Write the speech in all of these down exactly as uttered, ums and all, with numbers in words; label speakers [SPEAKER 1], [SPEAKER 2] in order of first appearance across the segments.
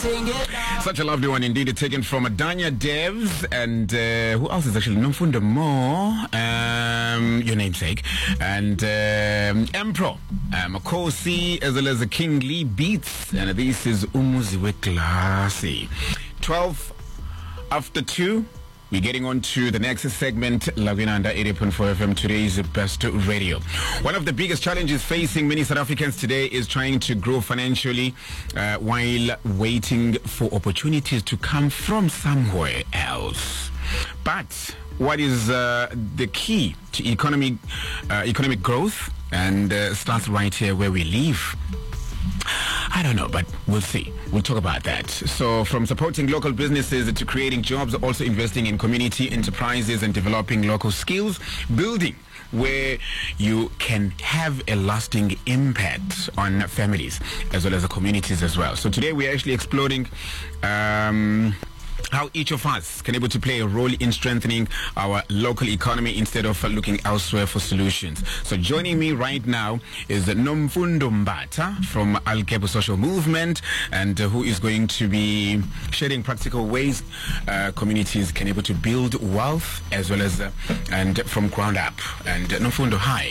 [SPEAKER 1] Such a lovely one indeed, taken from Adanya Devs, and uh, who else is actually Nomfundo Mo, um, your namesake, and um, Empro, um, Makosi, as well as the King Lee Beats, and this is Umuziwe Classy. twelve after two. We're getting on to the next segment, Lagina under eighty point four F M, today's best radio. One of the biggest challenges facing many South Africans today is trying to grow financially uh, while waiting for opportunities to come from somewhere else. But what is uh, the key to economic, uh, economic growth? And uh, starts right here where we live. I don't know, but we'll see. We'll talk about that. So from supporting local businesses to creating jobs, also investing in community enterprises and developing local skills, building where you can have a lasting impact on families as well as the communities as well. So today we're actually exploring um, how each of us can able to play a role in strengthening our local economy instead of uh, looking elsewhere for solutions. So joining me right now is Nomfundo Mbata from Alkebu Social Movement, and uh, who is going to be sharing practical ways uh, communities can able to build wealth as well as uh, and from ground up. And uh, Nomfundo, hi.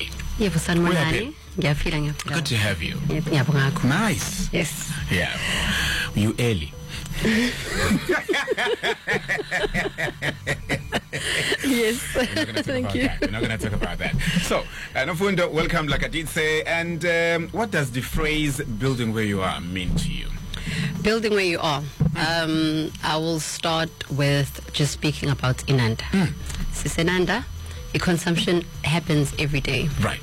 [SPEAKER 1] Good to have you. Nice.
[SPEAKER 2] Yes.
[SPEAKER 1] Yeah. You early.
[SPEAKER 2] Yes.
[SPEAKER 1] Thank you. That. We're not going to talk about that. So, uh, Nomfundo, welcome, like I did say. And um, what does the phrase "building where you are" mean to you?
[SPEAKER 2] Building where you are. Um, I will start with just speaking about Inanda.
[SPEAKER 1] Mm.
[SPEAKER 2] Sisenanda, the consumption happens every day.
[SPEAKER 1] Right.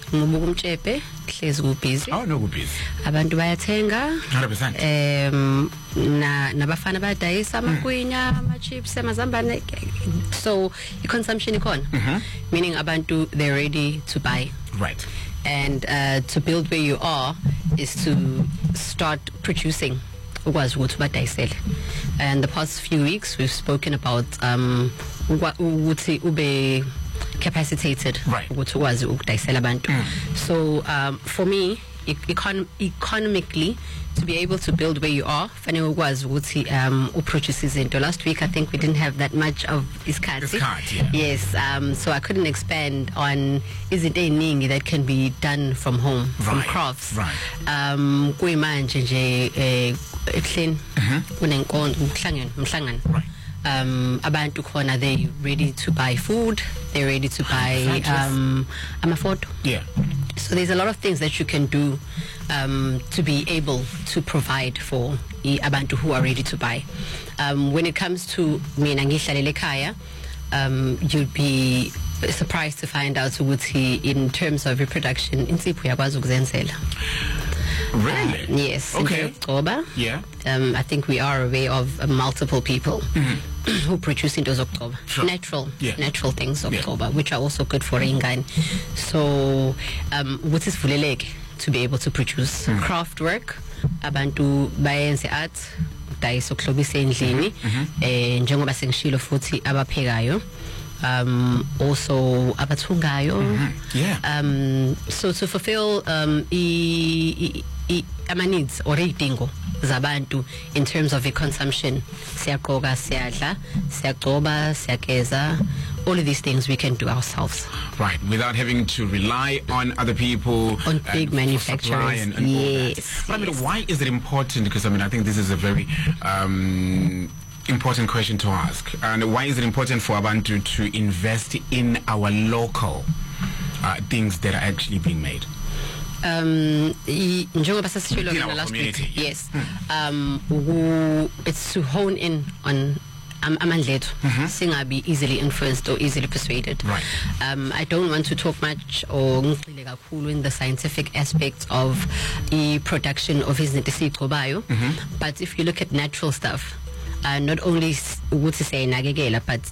[SPEAKER 2] Busy.
[SPEAKER 1] Oh, no, we're busy.
[SPEAKER 2] Abantu bayathenga.
[SPEAKER 1] one hundred percent.
[SPEAKER 2] Um, na nabafana badayisa amagwinya, ama-chips, amazambane. So, the consumption ikon.
[SPEAKER 1] Mm-hmm.
[SPEAKER 2] Meaning abantu, they're ready to buy.
[SPEAKER 1] Right.
[SPEAKER 2] And uh, to build where you are is to start producing. Was what and the past few weeks we've spoken about um what would ube capacitated,
[SPEAKER 1] right?
[SPEAKER 2] What was mm. So um, for me, econ- economically, to be able to build where you are, was um produces into last week. I think we didn't have that much of iskati.
[SPEAKER 1] Yeah.
[SPEAKER 2] Yes, um, so I couldn't expand on is it anything that can be done from home,
[SPEAKER 1] right.
[SPEAKER 2] from crafts.
[SPEAKER 1] Right.
[SPEAKER 2] Um, clean.
[SPEAKER 1] Right.
[SPEAKER 2] Um, abantu khona, they ready to buy food, they're ready to buy um, amafoto.
[SPEAKER 1] Yeah.
[SPEAKER 2] So there's a lot of things that you can do um, to be able to provide for the abantu who are ready to buy. Um, when it comes to mina ngihlalele ekhaya, um, you'd be surprised to find out ukuthi in terms of reproduction insipho yakwazi ukuzenzela.
[SPEAKER 1] Really?
[SPEAKER 2] Uh, yes.
[SPEAKER 1] Okay.
[SPEAKER 2] October.
[SPEAKER 1] Yeah.
[SPEAKER 2] Um, I think we are aware of uh, multiple people
[SPEAKER 1] mm-hmm.
[SPEAKER 2] who produce into October.
[SPEAKER 1] Sure.
[SPEAKER 2] Natural,
[SPEAKER 1] yeah.
[SPEAKER 2] natural things October,
[SPEAKER 1] yeah.
[SPEAKER 2] which are also good for ingane. So, um, what is fuleleke to be able to produce mm-hmm. craft work? Abantu bayenze art, dayisoklobisa endlini. Eh, njengoba sengishilo futhi abaphekayo. Um, also abathungayo.
[SPEAKER 1] Mm-hmm. Yeah.
[SPEAKER 2] Um, so to fulfill um, i, i, i, ama needs or idingo zabantu in terms of the consumption, siyaqoka, siyadla, siyagcoba, siyageza, all of these things we can do ourselves.
[SPEAKER 1] Right, without having to rely on other people,
[SPEAKER 2] on big manufacturers.
[SPEAKER 1] And, and
[SPEAKER 2] yes.
[SPEAKER 1] But I mean,
[SPEAKER 2] yes.
[SPEAKER 1] why is it important? Because I mean, I think this is a very um, important question to ask. And why is it important for Abantu to invest in our local uh, things that are actually being made?
[SPEAKER 2] Um, njengoba sasishilo last week, yes, um, it's to hone in on amandlethu, singabi easily influenced or easily persuaded.
[SPEAKER 1] Right.
[SPEAKER 2] Um, I don't want to talk much or in the scientific aspects of the production of his netisi, but if you look at natural stuff, uh, not only would say nagegela, but